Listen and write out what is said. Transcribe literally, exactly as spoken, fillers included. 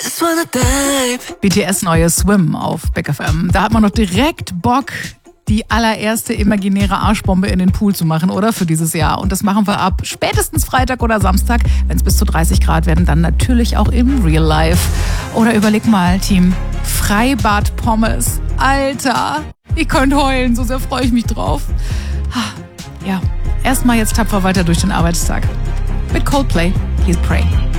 B T S neues Swim auf Big F M. Da hat man doch direkt Bock, die allererste imaginäre Arschbombe in den Pool zu machen, oder? Für dieses Jahr. Und das machen wir ab spätestens Freitag oder Samstag, wenn es bis zu dreißig Grad werden, dann natürlich auch im Real Life. Oder überleg mal, Team, Freibad Pommes. Alter, ihr könnt heulen, so sehr freue ich mich drauf. Ja, erstmal jetzt tapfer weiter durch den Arbeitstag. Mit Coldplay, he's Pray.